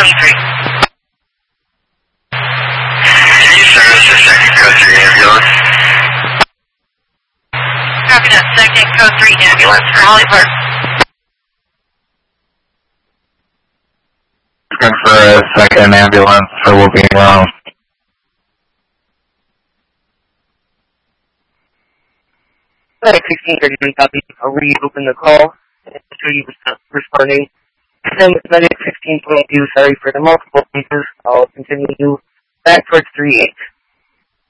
23. Service to second code 3 ambulance. Copy that, second code 3 ambulance for Holly Park. Looking for a second ambulance for Wolverine Round. Medic 1633 copy. I'll reopen the call and show you responding. Same with Medic 16.2, sorry for the multiple cases. I'll continue back towards 3-8.